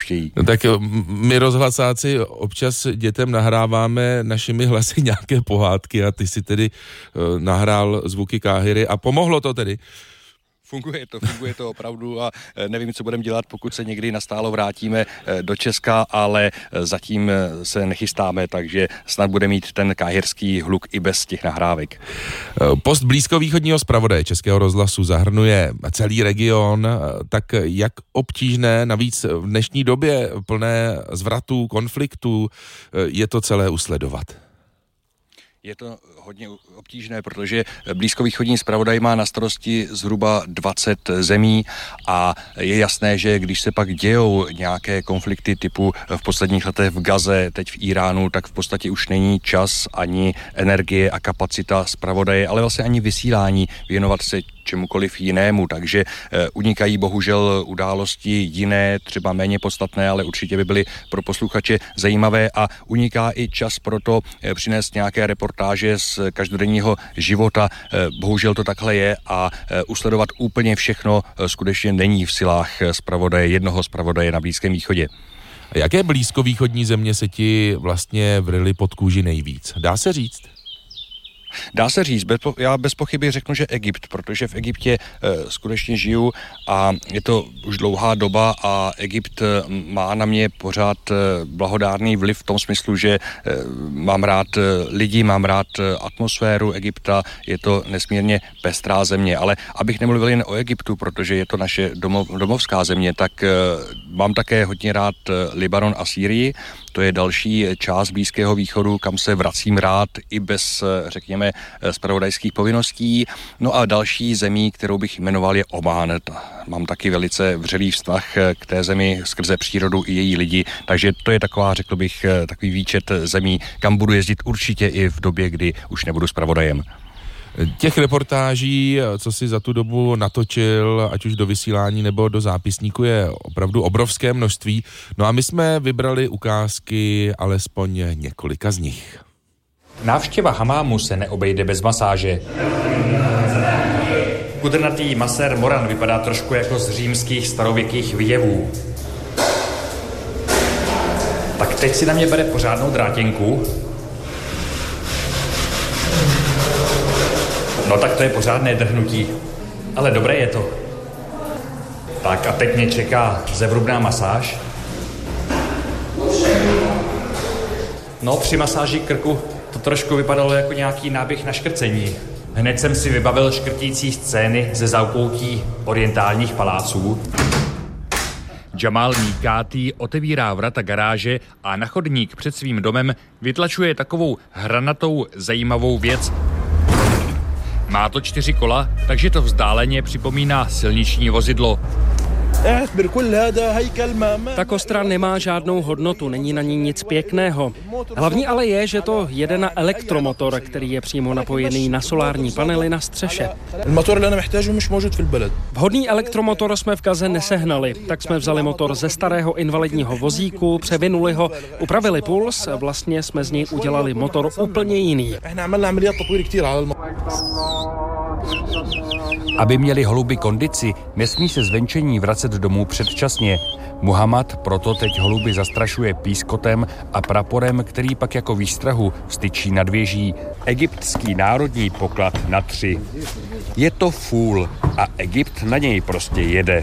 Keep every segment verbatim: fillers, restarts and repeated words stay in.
nepouštějí. No tak my rozhlasáci občas dětem nahráváme našimi hlasy nějaké pohádky a ty si tedy uh, nahrál zvuky Káhiry a pomohlo to tedy? Funguje to, funguje to opravdu a nevím, co budeme dělat, pokud se někdy nastálo vrátíme do Česka, ale zatím se nechystáme, takže snad bude mít ten káhirský hluk i bez těch nahrávek. Post blízkovýchodního zpravodaje Českého rozhlasu zahrnuje celý region, tak jak obtížné, navíc v dnešní době plné zvratů, konfliktů, je to celé usledovat? Je to hodně obtížné, protože blízkovýchodní zpravodaj má na starosti zhruba dvacet zemí a je jasné, že když se pak dějou nějaké konflikty typu v posledních letech v Gaze, teď v Iránu, tak v podstatě už není čas ani energie a kapacita zpravodaje, ale vlastně ani vysílání věnovat se čemukoliv jinému, takže eh, unikají bohužel události jiné, třeba méně podstatné, ale určitě by byly pro posluchače zajímavé a uniká i čas pro to eh, přinést nějaké reportáže z každodenního života. Eh, bohužel to takhle je a eh, usledovat úplně všechno eh, skutečně není v silách eh, zpravodaje, jednoho zpravodaje na Blízkém východě. A jaké blízkovýchodní země se ti vlastně vryly pod kůži nejvíc? Dá se říct? Dá se říct, bez, já bez pochyby řeknu, že Egypt, protože v Egyptě e, skutečně žiju a je to už dlouhá doba a Egypt má na mě pořád e, blahodárný vliv v tom smyslu, že e, mám rád e, lidi, mám rád e, atmosféru Egypta, je to nesmírně pestrá země, ale abych nemluvil jen o Egyptu, protože je to naše domov, domovská země, tak e, mám také hodně rád e, Libanon a Sýrii. To je další část Blízkého východu, kam se vracím rád i bez, řekněme, zpravodajských povinností. No a další zemí, kterou bych jmenoval, je Omán. Mám taky velice vřelý vztah k té zemi skrze přírodu i její lidi, takže to je taková, řekl bych, takový výčet zemí, kam budu jezdit určitě i v době, kdy už nebudu zpravodajem. Těch reportáží, co si za tu dobu natočil, ať už do vysílání nebo do zápisníku, je opravdu obrovské množství. No a my jsme vybrali ukázky alespoň několika z nich. Návštěva hamámu se neobejde bez masáže. Kudrnatý masér Moran vypadá trošku jako z římských starověkých vyjevů. Tak teď si na mě bere pořádnou drátěnku. No tak to je pořádné drhnutí, ale dobré je to. Tak a teď mě čeká zevrubná masáž. No při masáži krku to trošku vypadalo jako nějaký náběh na škrcení. Hned jsem si vybavil škrtící scény ze zákoutí orientálních paláců. Jamal Mikati otevírá vrata garáže a na chodník před svým domem vytlačuje takovou hranatou zajímavou věc. Má to čtyři kola, takže to vzdáleně připomíná silniční vozidlo. Ta kostra nemá žádnou hodnotu, není na ní nic pěkného. Hlavní ale je, že to jede na elektromotor, který je přímo napojený na solární panely na střeše. Vhodný elektromotor jsme v Gaze nesehnali, tak jsme vzali motor ze starého invalidního vozíku, převinuli ho, upravili puls, vlastně jsme z něj udělali motor úplně jiný. Aby měli holuby kondici, nesmí se zvenčení vracet domů předčasně. Muhammad proto teď holuby zastrašuje pískotem a praporem, který pak jako výstrahu styčí nad věží. Egyptský národní poklad na tři. Je to fůl a Egypt na něj prostě jede.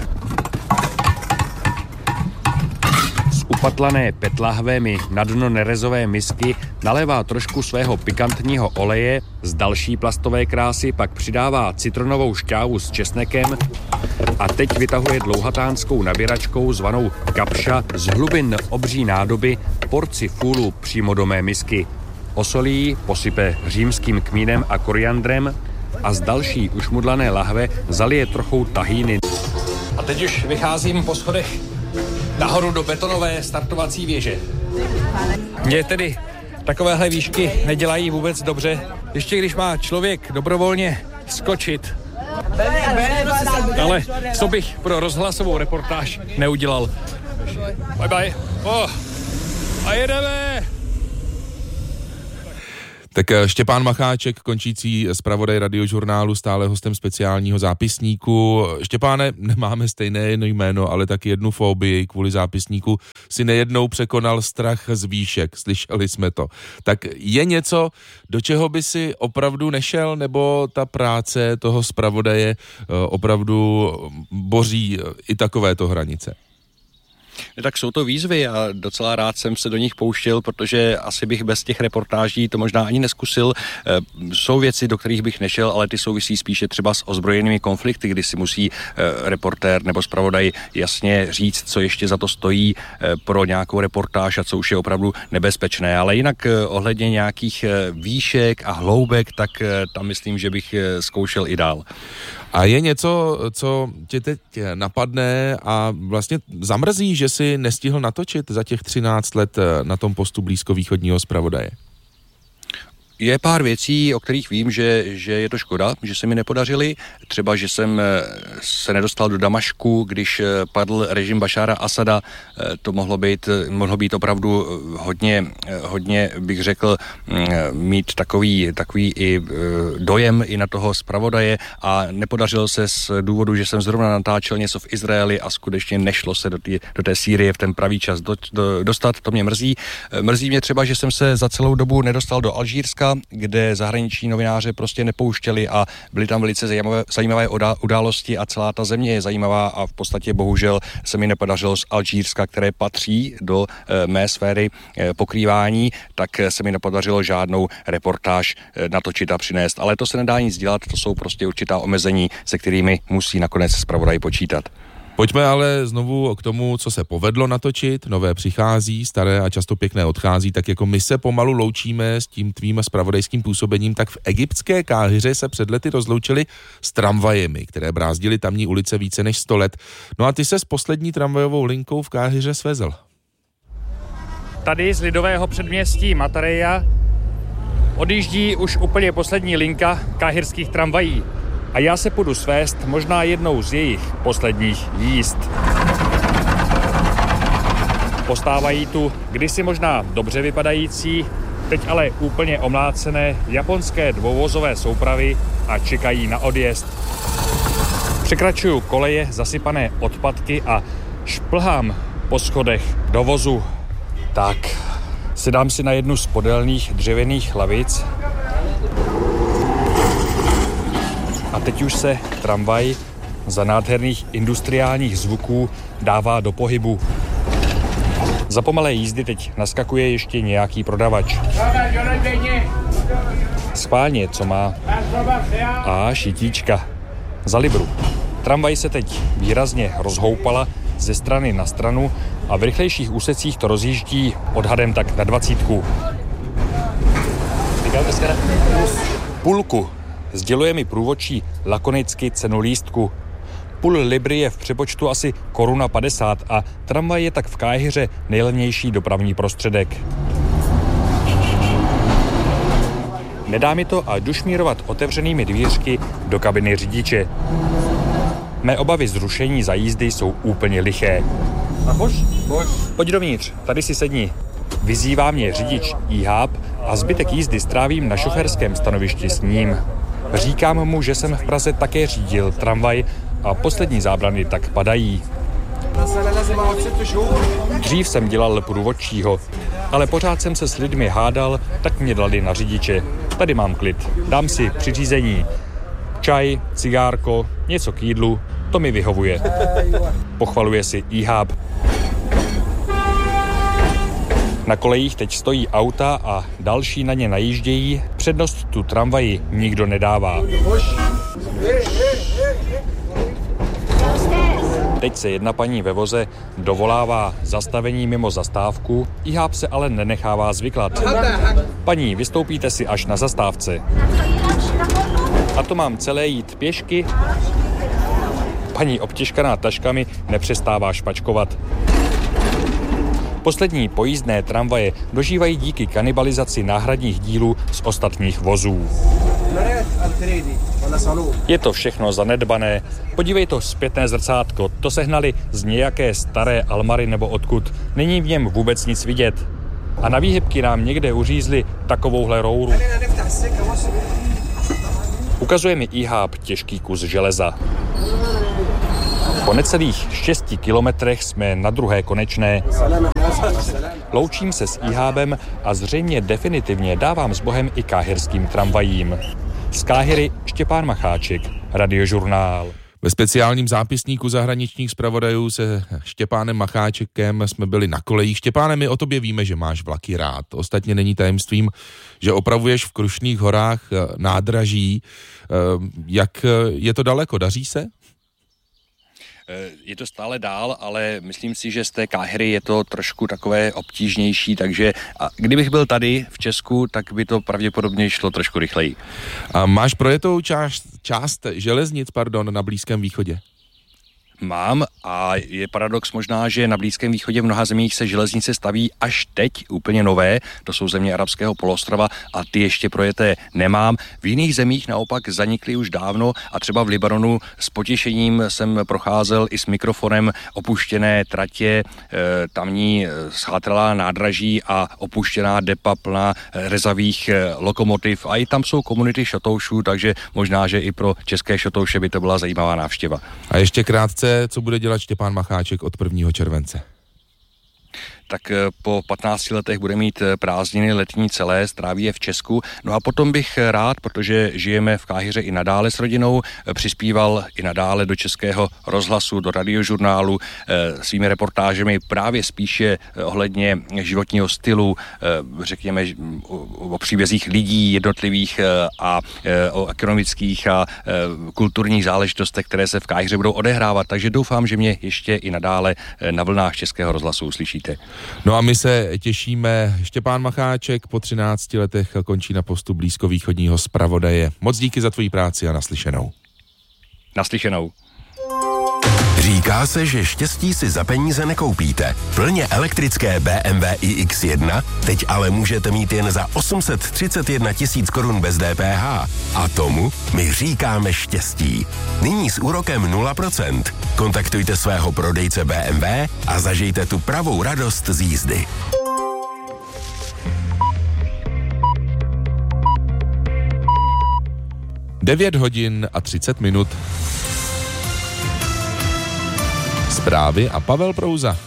Upatlané pet lahvemi na dno nerezové misky nalévá trošku svého pikantního oleje, z další plastové krásy pak přidává citronovou šťávu s česnekem a teď vytahuje dlouhatánskou nabíračkou zvanou kapša z hlubin obří nádoby porci fůlu přímo do mé misky. Osolí, posype římským kmínem a koriandrem a z další ušmudlané lahve zalije trochou tahíny. A teď už vycházím po schodech nahoru do betonové startovací věže. Mně tedy takovéhle výšky nedělají vůbec dobře, ještě když má člověk dobrovolně skočit. Ale co bych pro rozhlasovou reportáž neudělal. Bye bye. Oh, a jedeme! Tak Štěpán Macháček, končící zpravodaj Radiožurnálu, stále hostem speciálního zápisníku. Štěpáne, nemáme stejné jedno jméno, ale taky jednu fobii kvůli zápisníku. Si nejednou překonal strach z výšek, slyšeli jsme to. Tak je něco, do čeho by si opravdu nešel, nebo ta práce toho zpravodaje opravdu boří i takovéto hranice? Tak jsou to výzvy a docela rád jsem se do nich pouštěl, protože asi bych bez těch reportáží to možná ani neskusil. Jsou věci, do kterých bych nešel, ale ty souvisí spíše třeba s ozbrojenými konflikty, kdy si musí reportér nebo zpravodaj jasně říct, co ještě za to stojí pro nějakou reportáž a co už je opravdu nebezpečné. Ale jinak ohledně nějakých výšek a hloubek, tak tam myslím, že bych zkoušel i dál. A je něco, co tě teď napadne a vlastně zamrzí, že jsi nestihl natočit za těch třináct let na tom postu blízkovýchodního zpravodaje? Je pár věcí, o kterých vím, že, že je to škoda, že se mi nepodařily. Třeba, že jsem se nedostal do Damašku, když padl režim Bašára Asada. To mohlo být, mohlo být opravdu hodně, hodně, bych řekl, mít takový, takový i dojem i na toho zpravodaje a nepodařilo se z důvodu, že jsem zrovna natáčel něco v Izraeli a skutečně nešlo se do, tý, do té Sýrie v ten pravý čas do, do, dostat. To mě mrzí. Mrzí mě třeba, že jsem se za celou dobu nedostal do Alžírska, kde zahraniční novináře prostě nepouštěli a byly tam velice zajímavé, zajímavé události a celá ta země je zajímavá a v podstatě bohužel se mi nepodařilo z Alžírska, které patří do e, mé sféry e, pokrývání, tak se mi nepodařilo žádnou reportáž e, natočit a přinést. Ale to se nedá nic dělat, to jsou prostě určitá omezení, se kterými musí nakonec zpravodaj počítat. Pojďme ale znovu k tomu, co se povedlo natočit. Nové přichází, staré a často pěkné odchází, tak jako my se pomalu loučíme s tím tvým zpravodajským působením, tak v egyptské Káhiře se před lety rozloučili s tramvajemi, které brázdily tamní ulice více než sto let. No a ty se s poslední tramvajovou linkou v Káhiře svezl. Tady z lidového předměstí Matareja odjíždí už úplně poslední linka káhirských tramvají. A já se půjdu svést možná jednou z jejich posledních jízd. Postávají tu kdysi možná dobře vypadající, teď ale úplně omlácené japonské dvouvozové soupravy a čekají na odjezd. Překračuju koleje zasypané odpadky a šplhám po schodech do vozu. Tak, sedám si na jednu z podélných dřevěných lavic. A teď už se tramvaj za nádherných industriálních zvuků dává do pohybu. Za pomalé jízdy teď naskakuje ještě nějaký prodavač. Schválně, co má. A šitíčka. Za libru. Tramvaj se teď výrazně rozhoupala ze strany na stranu a v rychlejších úsecích to rozjíždí odhadem tak na dvacítku. Půlku. Sděluje mi průvodčí lakonicky cenu lístku. Půl libry je v přepočtu asi koruna padesát a tramvaj je tak v Káhiře nejlevnější dopravní prostředek. Nedá mi to a jdu šmírovat otevřenými dvířky do kabiny řidiče. Mé obavy z rušení za jízdy jsou úplně liché. Pojď dovnitř, tady si sedni. Vyzývá mě řidič Ihab a zbytek jízdy strávím na šoférském stanovišti s ním. Říkám mu, že jsem v Praze také řídil tramvaj a poslední zábrany tak padají. Dřív jsem dělal průvodčího, ale pořád jsem se s lidmi hádal, tak mě dali na řidiče. Tady mám klid, dám si přiřízení. Čaj, cigárko, něco k jídlu, to mi vyhovuje. Pochvaluje si Ihab. Na kolejích teď stojí auta a další na ně najíždějí. Přednost tu tramvaji nikdo nedává. Teď se jedna paní ve voze dovolává zastavení mimo zastávku, Ihab se ale nenechává zvyklat. Paní, vystoupíte si až na zastávce. A to mám celé jít pěšky? Paní obtěžkaná taškami nepřestává špačkovat. Poslední pojízdné tramvaje dožívají díky kanibalizaci náhradních dílů z ostatních vozů. Je to všechno zanedbané. Podívej to zpětné zrcátko, to sehnali z nějaké staré Almary nebo odkud. Není v něm vůbec nic vidět. A na výhybky nám někde uřízli takovouhle rouru. Ukazuje mi íháb těžký kus železa. Po necelých šesti kilometrech jsme na druhé konečné. Loučím se s íhábem a zřejmě definitivně dávám s Bohem i káhirským tramvajím. Z Káhiry Štěpán Macháček, Radiožurnál. Ve speciálním zápisníku zahraničních zpravodajů se Štěpánem Macháčekem jsme byli na kolejích. Štěpáne, my o tobě víme, že máš vlaky rád. Ostatně není tajemstvím, že opravuješ v Krušných horách nádraží. Jak je to daleko? Daří se? Je to stále dál, ale myslím si, že z té Káhiry je to trošku takové obtížnější, takže a kdybych byl tady v Česku, tak by to pravděpodobně šlo trošku rychleji. A máš projetou část, část železnic, pardon, na Blízkém východě? Mám a je paradox možná, že na Blízkém východě v mnoha zemích se železnice staví až teď úplně nové, to jsou země arabského poloostrova a ty ještě projeté nemám. V jiných zemích naopak zanikly už dávno a třeba v Libanonu s potěšením jsem procházel i s mikrofonem opuštěné tratě, tamní schátralá nádraží a opuštěná depa plná rezavých lokomotiv a i tam jsou komunity šotoušů, takže možná, že i pro české šotouše by to byla zajímavá návštěva. A ještě krátce, co bude dělat Štěpán Macháček od prvního července? Tak po patnácti letech bude mít prázdniny letní celé, stráví je v Česku. No a potom bych rád, protože žijeme v Káhiře i nadále s rodinou, přispíval i nadále do Českého rozhlasu, do Radiožurnálu svými reportážemi právě spíše ohledně životního stylu, řekněme o příbězích lidí jednotlivých a o ekonomických a kulturních záležitostech, které se v Káhiře budou odehrávat. Takže doufám, že mě ještě i nadále na vlnách Českého rozhlasu uslyšíte. No a my se těšíme. Štěpán Macháček po třinácti letech končí na postu blízkovýchodního zpravodaje. Moc díky za tvoji práci a naslyšenou. Naslyšenou. Říká se, že štěstí si za peníze nekoupíte. Plně elektrické bé em vé i iks jedna teď ale můžete mít jen za osm set třicet jedna tisíc korun bez dé pé há. A tomu my říkáme štěstí. Nyní s úrokem nula procent. Kontaktujte svého prodejce bé em vé a zažijte tu pravou radost z jízdy. devět hodin a třicet minut. Zprávy a Pavel Prouza.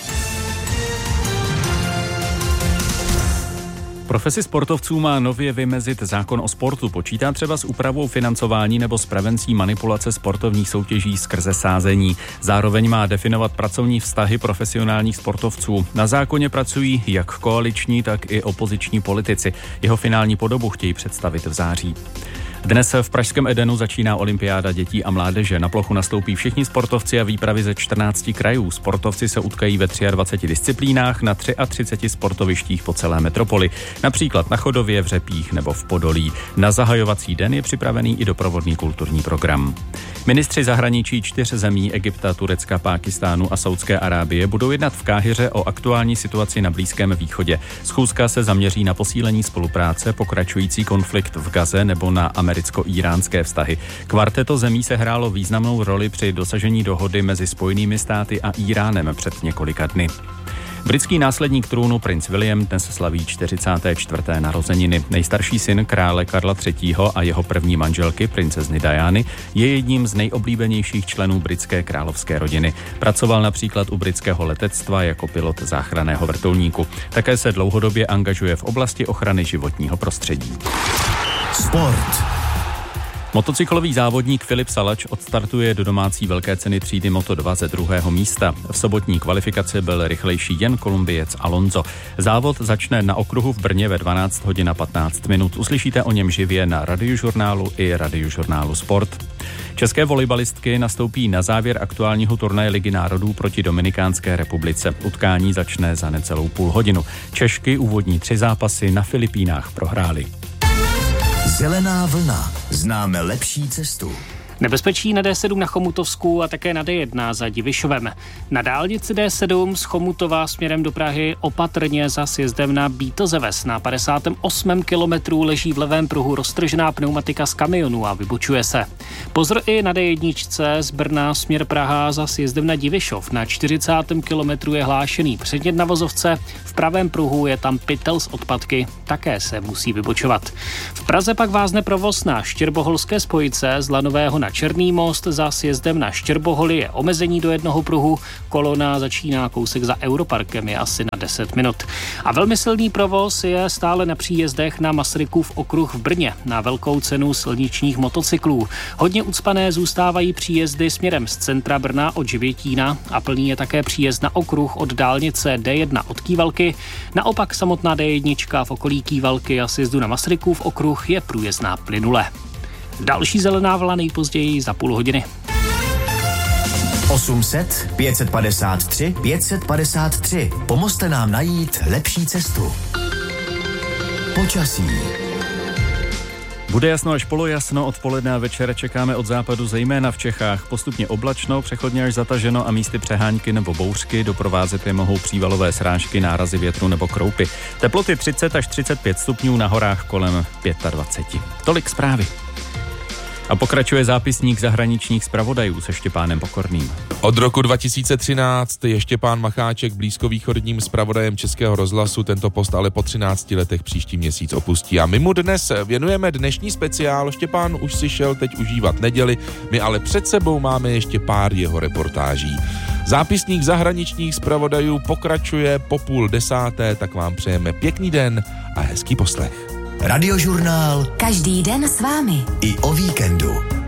Profesi sportovců má nově vymezit zákon o sportu. Počítá třeba s úpravou financování nebo s prevencí manipulace sportovních soutěží skrze sázení. Zároveň má definovat pracovní vztahy profesionálních sportovců. Na zákoně pracují jak koaliční, tak i opoziční politici. Jeho finální podobu chtějí představit v září. Dnes v pražském Edenu začíná olympiáda dětí a mládeže. Na plochu nastoupí všichni sportovci a výpravy ze čtrnácti krajů. Sportovci se utkají ve dvaceti třech disciplínách na třiadvaceti třech sportovištích po celé metropoli. Například na Chodově, v Řepích nebo v Podolí. Na zahajovací den je připravený i doprovodný kulturní program. Ministři zahraničí čtyř zemí Egypta, Turecka, Pákistánu a Saúdské Arábie budou jednat v Káhiře o aktuální situaci na Blízkém východě. Schůzka se zaměří na posílení spolupráce, pokračující konflikt v Gaze nebo na americko-íránské vztahy. Kvarteto zemí se hrálo významnou roli při dosažení dohody mezi Spojenými státy a Íránem před několika dny. Britský následník trůnu princ William dnes slaví čtyřicáté čtvrté narozeniny. Nejstarší syn krále Karla třetího a jeho první manželky, princezny Diany, je jedním z nejoblíbenějších členů britské královské rodiny. Pracoval například u britského letectva jako pilot záchranného vrtulníku. Také se dlouhodobě angažuje v oblasti ochrany životního prostředí. Sport. Motocyklový závodník Filip Salač odstartuje do domácí velké ceny třídy Moto dva ze druhého místa. V sobotní kvalifikaci byl rychlejší jen Kolumbiec Alonso. Závod začne na okruhu v Brně ve dvanáct hodin a patnáct minut. Uslyšíte o něm živě na Radiožurnálu i Radiožurnálu Sport. České volejbalistky nastoupí na závěr aktuálního turnaje Ligy národů proti Dominikánské republice. Utkání začne za necelou půl hodinu. Češky úvodní tři zápasy na Filipínách prohrály. Zelená vlna. Známe lepší cestu. Nebezpečí na D sedm na Chomutovsku a také na D jedna za Divišovem. Na dálnici D sedm z Chomutova směrem do Prahy opatrně za sjezdem na Bítozeves. Na padesátém osmém kilometru leží v levém pruhu roztržená pneumatika z kamionu a vybočuje se. Pozor i na D jedna z Brna směr Praha za sjezdem na Divišov. Na čtyřicátém kilometru je hlášený předět na vozovce, v pravém pruhu je tam pytel z odpadky, také se musí vybočovat. V Praze pak vázne provoz na Štěrboholské spojice z Lanového na Černý most, za sjezdem na Štěrboholy je omezení do jednoho pruhu, kolona začíná kousek za Europarkem, je asi na deset minut. A velmi silný provoz je stále na příjezdech na Masarykův okruh v Brně, na velkou cenu silničních motocyklů. Hodně ucpané zůstávají příjezdy směrem z centra Brna od Živětína a plný je také příjezd na okruh od dálnice D jedna od Kývalky. Naopak samotná D jedna v okolí Kývalky a sjezdu na Masarykův okruh je průjezdná plynule. Další zelená vlna nejpozději za půl hodiny. osm set, pět set padesát tři, pět set padesát tři. Pomozte nám najít lepší cestu. Počasí. Bude jasno až polojasno, odpoledne a večer čekáme od západu zejména v Čechách. Postupně oblačno, přechodně až zataženo a místy přehánky nebo bouřky. Doprovázet je mohou přívalové srážky, nárazy větru nebo kroupy. Teploty třicet až třicet pět stupňů, na horách kolem dvacet pět. Tolik zprávy. A pokračuje zápisník zahraničních zpravodajů se Štěpánem Pokorným. Od roku dva tisíce třináct je Štěpán Macháček blízkovýchodním zpravodajem Českého rozhlasu, tento post ale po třinácti letech příští měsíc opustí. A my mu dnes věnujeme dnešní speciál. Štěpán už si šel teď užívat neděli, my ale před sebou máme ještě pár jeho reportáží. Zápisník zahraničních zpravodajů pokračuje po půl desáté, tak vám přejeme pěkný den a hezký poslech. Radiožurnál. Každý den s vámi. I o víkendu.